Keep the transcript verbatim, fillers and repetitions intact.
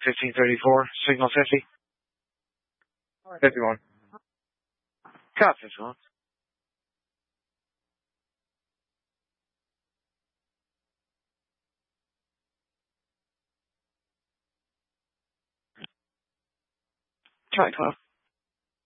fifteen thirty-four, signal fifty. fifty-one. Cop fifty-one. Try twelve.